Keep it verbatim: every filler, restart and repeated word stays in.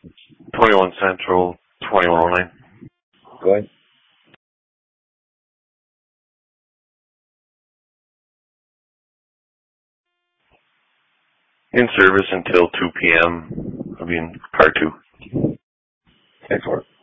twenty-one Central, twenty-one oh nine. Go ahead. In service until two p.m. I mean, car two. Excellent.